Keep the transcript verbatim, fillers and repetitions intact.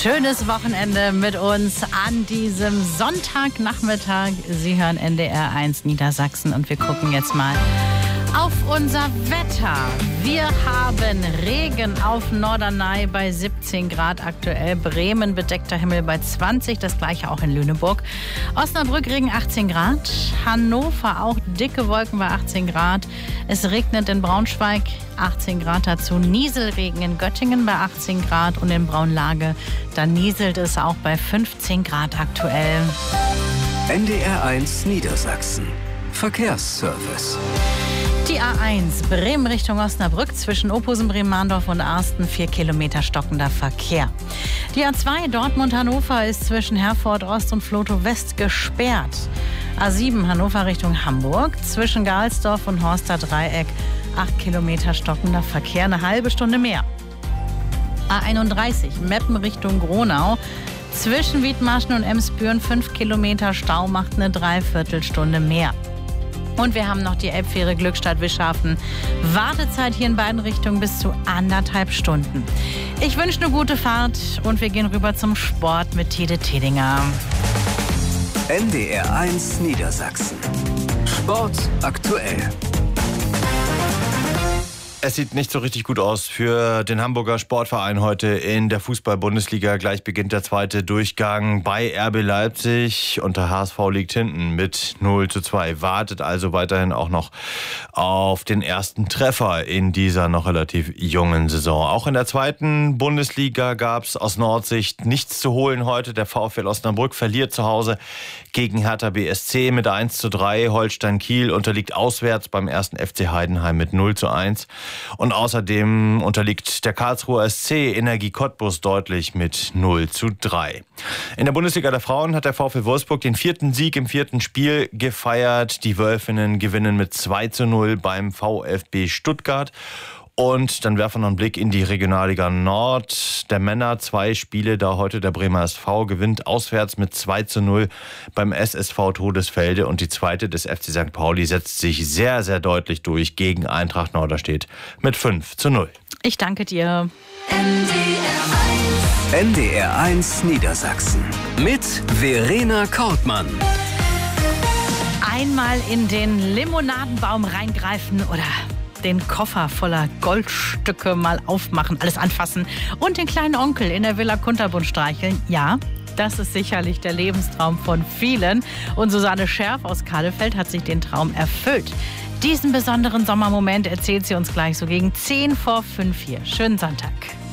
Schönes Wochenende mit uns an diesem Sonntagnachmittag. Sie hören N D R eins Niedersachsen und wir gucken jetzt mal auf unser Wetter. Wir haben Regen auf Norderney bei siebzehn Grad aktuell. Bremen bedeckter Himmel bei zwanzig, das gleiche auch in Lüneburg. Osnabrück Regen achtzehn Grad. Hannover auch dicke Wolken bei achtzehn Grad. Es regnet in Braunschweig achtzehn Grad dazu. Nieselregen in Göttingen bei achtzehn Grad und in Braunlage, da nieselt es auch bei fünfzehn Grad aktuell. N D R eins Niedersachsen. Verkehrsservice. Die A eins Bremen Richtung Osnabrück zwischen Ophusen, Bremen-Mahndorf und Arsten vier Kilometer stockender Verkehr. Die A zwei Dortmund-Hannover ist zwischen Herford Ost und Vlotho West gesperrt. A sieben Hannover Richtung Hamburg zwischen Gahlsdorf und Horster Dreieck acht Kilometer stockender Verkehr, eine halbe Stunde mehr. A einunddreißig Meppen Richtung Gronau zwischen Wiedmarschen und Emsbüren fünf Kilometer Stau macht eine Dreiviertelstunde mehr. Und wir haben noch die Elbfähre Glückstadt-Wischhafen. Wartezeit hier in beiden Richtungen bis zu anderthalb Stunden. Ich wünsche eine gute Fahrt und wir gehen rüber zum Sport mit Tide Tedinger. N D R eins Niedersachsen. Sport aktuell. Es sieht nicht so richtig gut aus für den Hamburger Sportverein heute in der Fußball-Bundesliga. Gleich beginnt der zweite Durchgang bei R B Leipzig und der H S V liegt hinten mit null zu zwei. Wartet also weiterhin auch noch auf den ersten Treffer in dieser noch relativ jungen Saison. Auch in der zweiten Bundesliga gab es aus Nordsicht nichts zu holen heute. Der VfL Osnabrück verliert zu Hause gegen Hertha B S C mit eins zu drei. Holstein Kiel unterliegt auswärts beim ersten F C Heidenheim mit null zu eins. Und außerdem unterliegt der Karlsruher S C Energie Cottbus deutlich mit null zu drei. In der Bundesliga der Frauen hat der VfL Wolfsburg den vierten Sieg im vierten Spiel gefeiert. Die Wölfinnen gewinnen mit zwei zu null beim VfB Stuttgart. Und dann werfen wir noch einen Blick in die Regionalliga Nord der Männer. Zwei Spiele, da heute der Bremer S V gewinnt auswärts mit zwei zu null beim S S V Todesfelde. Und die zweite des F C Sankt Pauli setzt sich sehr, sehr deutlich durch gegen Eintracht Norderstedt mit fünf zu null. Ich danke dir. N D R eins. N D R eins Niedersachsen. Mit Verena Kortmann. Einmal in den Limonadenbaum reingreifen oder den Koffer voller Goldstücke mal aufmachen, alles anfassen und den kleinen Onkel in der Villa Kunterbund streicheln. Ja, das ist sicherlich der Lebenstraum von vielen. Und Susanne Scherf aus Kahlefeld hat sich den Traum erfüllt. Diesen besonderen Sommermoment erzählt sie uns gleich so gegen zehn vor fünf hier. Schönen Sonntag.